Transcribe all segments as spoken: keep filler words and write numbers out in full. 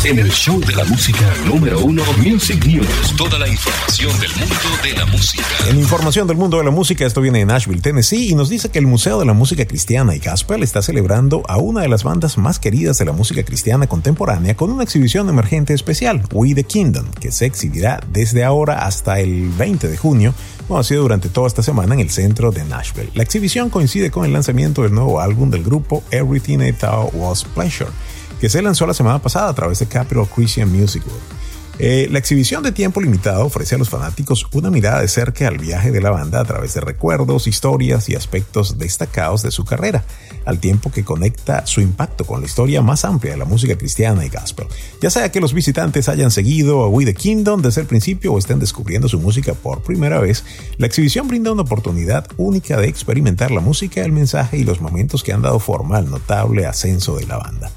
en el show de la música número uno, Music News. Toda la información del mundo de la música. En información del mundo de la música, esto viene de Nashville, Tennessee, y nos dice que el Museo de la Música Cristiana y Gospel está celebrando a una de las bandas más queridas de la música cristiana contemporánea con una exhibición emergente especial, We the Kingdom, que se exhibirá desde ahora hasta el veinte de junio, como ha sido durante toda esta semana en el centro de Nashville. La exhibición coincide con el lanzamiento del nuevo álbum del grupo Everything I Thought Was Pleasure, que se lanzó la semana pasada a través de Capitol Christian Music Group. Eh, la exhibición de tiempo limitado ofrece a los fanáticos una mirada de cerca al viaje de la banda a través de recuerdos, historias y aspectos destacados de su carrera, al tiempo que conecta su impacto con la historia más amplia de la música cristiana y gospel. Ya sea que los visitantes hayan seguido a We the Kingdom desde el principio o estén descubriendo su música por primera vez, la exhibición brinda una oportunidad única de experimentar la música, el mensaje y los momentos que han dado forma al notable ascenso de la banda.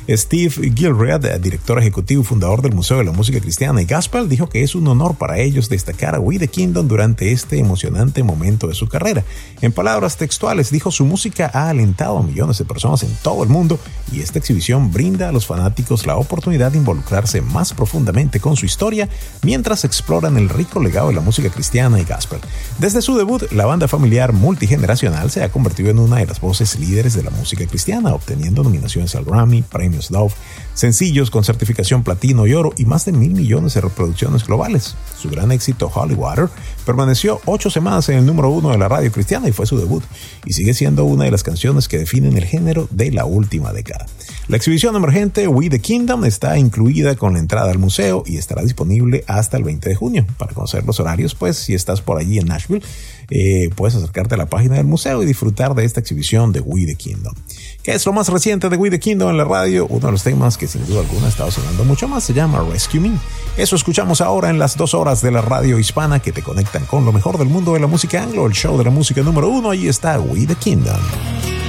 Steve Gilreath, director ejecutivo y fundador del Museo de la Música Cristiana y Gospel, dijo que es un honor para ellos destacar a We the Kingdom durante este emocionante momento de su carrera. En palabras textuales, dijo: su música ha alentado a millones de personas en todo el mundo y esta exhibición brinda a los fanáticos la oportunidad de involucrarse más profundamente con su historia mientras exploran el rico legado de la música cristiana y gospel. Desde su debut, la banda familiar multigeneracional se ha convertido en una de las voces líderes de la música cristiana, obteniendo nominaciones al Grammy, premios Dove, sencillos con certificación platino y oro y más de mil millones de reproducciones globales. Su gran éxito, Holy Water, permaneció ocho semanas en el número uno de la radio cristiana y fue su debut, y sigue siendo una de las canciones que definen el género de la última década. La exhibición emergente We the Kingdom está incluida con la entrada al museo y estará disponible hasta el veinte de junio. Para conocer los horarios, pues si estás por allí en Nashville, eh, puedes acercarte a la página del museo y disfrutar de esta exhibición de We the Kingdom. ¿Qué es lo más reciente de We the Kingdom en la radio? Uno de los temas que sin duda alguna ha estado sonando mucho más se llama Rescue Me. Eso escuchamos ahora en las dos horas de la radio hispana que te conectan con lo mejor del mundo de la música anglo, el show de la música número uno. Ahí está We the Kingdom.